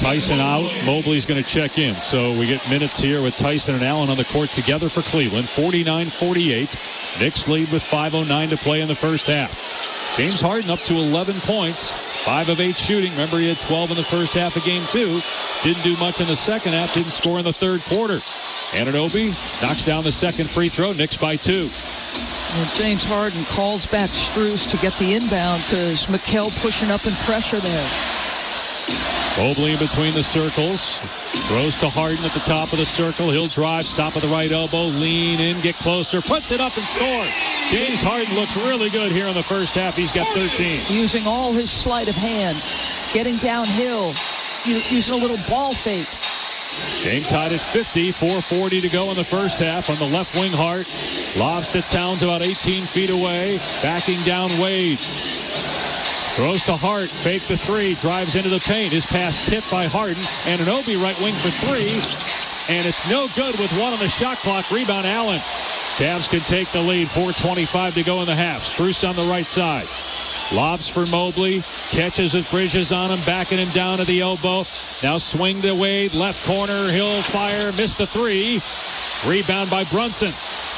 Tyson out. Mobley's going to check in. So we get minutes here with Tyson and Allen on the court together for Cleveland. 49-48. Knicks lead with 5:09 to play in the first half. James Harden up to 11 points. 5 of 8 shooting. Remember, he had 12 in the first half of game 2. Didn't do much in the second half. Didn't score in the third quarter. Anunoby knocks down the second free throw. Knicks by 2. And James Harden calls back Strus to get the inbound because Mikal pushing up in pressure there. Mobley in between the circles. Throws to Harden at the top of the circle. He'll drive, stop at the right elbow, lean in, get closer, puts it up and scores. James Harden looks really good here in the first half. He's got 13. Using all his sleight of hand, getting downhill, using a little ball fake. Game tied at 50, 4:40 to go in the first half. On the left wing, Hart lobs to Towns about 18 feet away. Backing down Wade. Throws to Hart, fake the 3, drives into the paint. His pass tipped by Harden. Anunoby right wing for 3. And it's no good with 1 on the shot clock. Rebound Allen. Cavs can take the lead. 4:25 to go in the half. Strus on the right side. Lobs for Mobley. Catches with Bridges on him. Backing him down to the elbow. Now swing to Wade. Left corner. He'll fire. Missed the 3. Rebound by Brunson.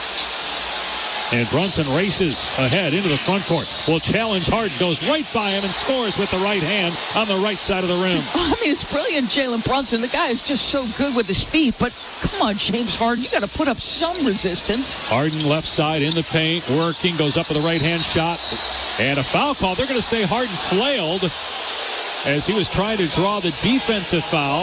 And Brunson races ahead into the front court. Will challenge Harden. Goes right by him and scores with the right hand on the right side of the rim. I mean, it's brilliant, Jalen Brunson. The guy is just so good with his feet. But come on, James Harden. You got to put up some resistance. Harden left side in the paint. Working. Goes up with a right-hand shot. And a foul call. They're going to say Harden flailed as he was trying to draw the defensive foul.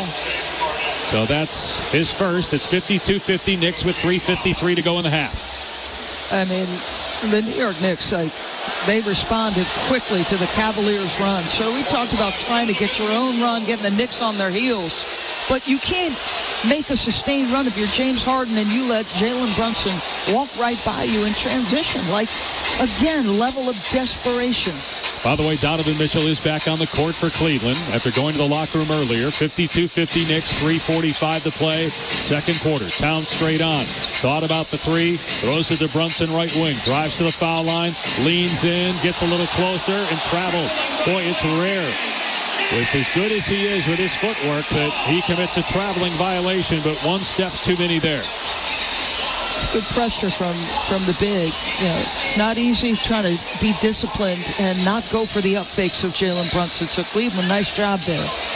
So that's his first. It's 52-50. Knicks with 3:53 to go in the half. I mean, the New York Knicks, they responded quickly to the Cavaliers' run. So we talked about trying to get your own run, getting the Knicks on their heels. But you can't make a sustained run if you're James Harden and you let Jalen Brunson walk right by you in transition. Like, again, level of desperation. By the way, Donovan Mitchell is back on the court for Cleveland after going to the locker room earlier. 52-50 Knicks, 3:45 to play. Second quarter. Towns straight on. Thought about the 3. Throws it to Brunson right wing. Drives to the foul line. Leans in. Gets a little closer and travels. Boy, it's rare, with as good as he is with his footwork, that he commits a traveling violation, but 1 step too many there. Good pressure from the big. You know, it's not easy trying to be disciplined and not go for the up fakes of Jalen Brunson. So Cleveland, nice job there.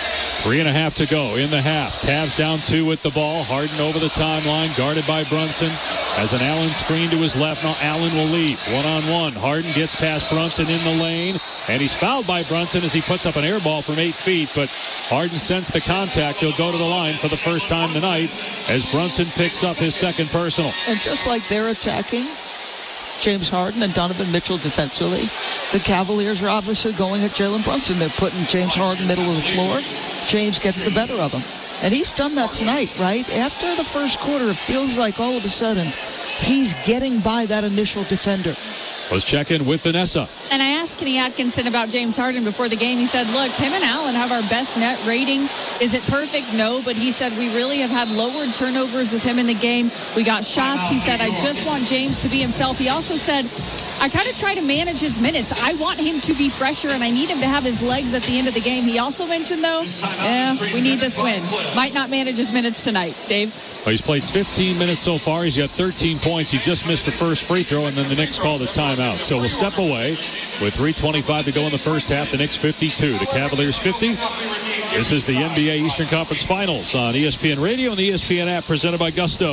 3.5 to go in the half. Cavs down 2 with the ball. Harden over the timeline, guarded by Brunson. Has an Allen screen to his left. Now Allen will lead. 1-on-1. Harden gets past Brunson in the lane. And he's fouled by Brunson as he puts up an air ball from 8 feet. But Harden sensed the contact. He'll go to the line for the first time tonight as Brunson picks up his second personal. And just like they're attacking James Harden and Donovan Mitchell defensively, the Cavaliers are obviously going at Jalen Brunson. They're putting James Harden middle of the floor. James gets the better of him. And he's done that tonight, right? After the first quarter, it feels like all of a sudden he's getting by that initial defender. Let's check in with Vanessa. And I asked Kenny Atkinson about James Harden before the game. He said, look, him and Allen have our best net rating. Is it perfect? No, but he said we really have had lowered turnovers with him in the game. We got shots. He said, I just want James to be himself. He also said, I kind of try to manage his minutes. I want him to be fresher, and I need him to have his legs at the end of the game. He also mentioned, though, we need this win. Might not manage his minutes tonight. Dave? Well, he's played 15 minutes so far. He's got 13 points. He just missed the first free throw, and then the Knicks called a timeout. So we'll step away with 3:25 to go in the first half. The Knicks 52, the Cavaliers 50. This is the NBA Eastern Conference Finals on ESPN Radio and the ESPN app, presented by Gusto.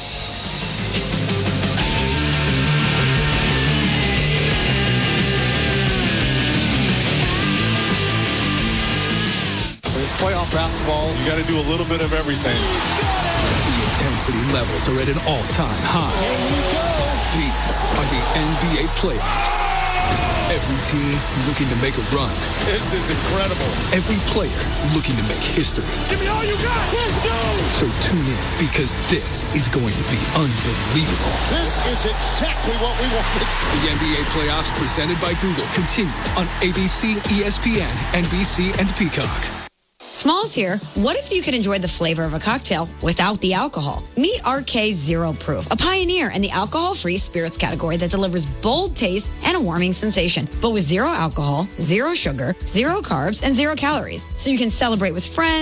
It's playoff basketball. You got to do a little bit of everything. The intensity levels are at an all-time high. These are the NBA playoffs. Every team looking to make a run. This is incredible. Every player looking to make history. Give me all you got. Let's go. So tune in, because this is going to be unbelievable. This is exactly what we wanted. The NBA playoffs, presented by Google, continue on ABC, ESPN, NBC, and Peacock. Smalls here. What if you could enjoy the flavor of a cocktail without the alcohol? Meet RK Zero Proof, a pioneer in the alcohol-free spirits category that delivers bold taste and a warming sensation, but with 0 alcohol, 0 sugar, 0 carbs, and 0 calories. So you can celebrate with friends,